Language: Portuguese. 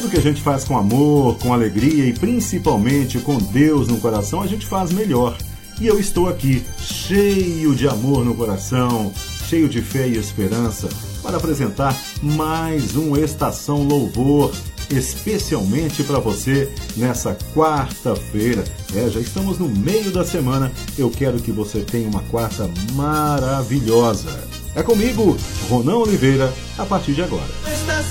Tudo que a gente faz com amor, com alegria e principalmente com Deus no coração, a gente faz melhor. E eu estou aqui, cheio de amor no coração, cheio de fé e esperança, para apresentar mais um Estação Louvor, especialmente para você nessa quarta-feira. Já estamos no meio da semana, eu quero que você tenha uma quarta maravilhosa. É comigo, Ronan Oliveira, a partir de agora.